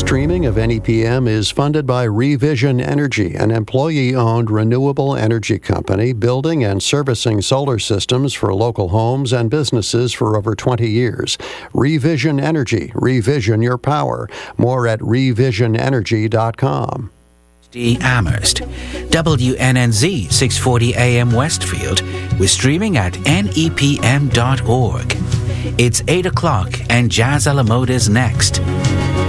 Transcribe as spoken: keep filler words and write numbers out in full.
streaming of N E P M is funded by Revision Energy, an employee-owned renewable energy company building and servicing solar systems for local homes and businesses for over twenty years. Revision Energy. Revision your power. More at revision energy dot com. Amherst, W N N Z six forty A M Westfield. We're streaming at N E P M dot org. It's eight o'clock and Jazz a la Mode is next.